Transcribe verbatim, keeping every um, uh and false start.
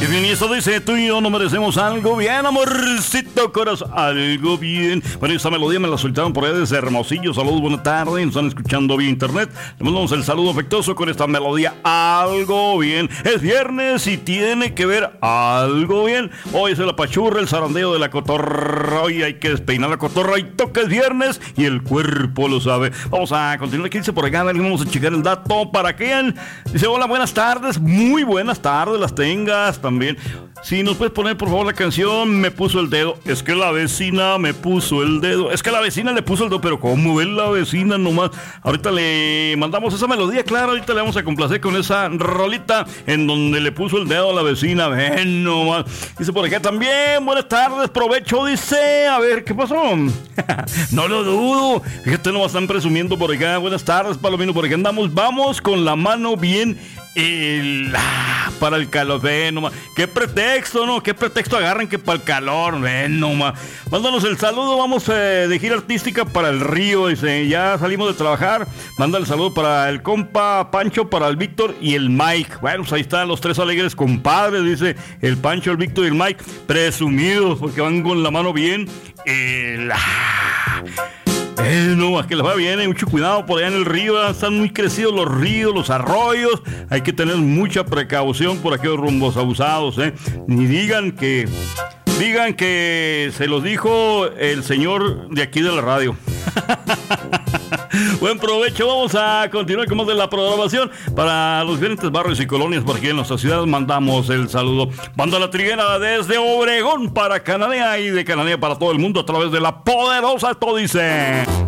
Y bien, y eso dice, tú y yo no merecemos algo bien, amorcito corazón, algo bien. Bueno, esta melodía me la soltaron por ahí desde Hermosillo. Saludos, buenas tardes, nos están escuchando vía internet. Le mandamos el saludo afectuoso con esta melodía, algo bien. Es viernes y tiene que ver algo bien. Hoy es la pachurra, el zarandeo de la cotorra. Hoy hay que despeinar la cotorra y toca es viernes y el cuerpo lo sabe. Vamos a continuar, ¿qué dice por acá? A ver, vamos a checar el dato para que dice, hola, buenas tardes, muy buenas tardes las tengas también. Si nos puedes poner por favor la canción Me puso el dedo. Es que la vecina me puso el dedo. Es que la vecina le puso el dedo. Pero ¿cómo es la vecina nomás? Ahorita le mandamos esa melodía, claro. Ahorita le vamos a complacer con esa rolita en donde le puso el dedo a la vecina. Ven nomás. Dice por acá también, buenas tardes, provecho, dice. A ver, ¿qué pasó? No lo dudo. Fíjate, no están presumiendo por acá. Buenas tardes, Palomino, por acá andamos. Vamos con la mano bien el, ah, para el calor. Ven nomás. ¿Qué pretexto, no? ¿Qué pretexto agarran que para el calor? Ven nomás. Mándanos el saludo. Vamos eh, de gira artística para el Río. Dice, ya salimos de trabajar. Manda el saludo para el compa Pancho, para el Víctor y el Mike. Bueno, pues ahí están los tres alegres compadres. Dice el Pancho, el Víctor y el Mike. Presumidos porque van con la mano bien. El... Ah, Eh, no, es que les va bien, hay mucho cuidado por allá en el río, están muy crecidos los ríos, los arroyos, hay que tener mucha precaución por aquellos rumbos abusados, eh. Ni digan que, digan que se los dijo el señor de aquí de la radio. Buen provecho, vamos a continuar con más de la programación para los diferentes barrios y colonias por aquí en nuestra ciudad. Mandamos el saludo. Banda La Triguera desde Obregón para Cananea y de Cananea para todo el mundo a través de la poderosa Esto Dice.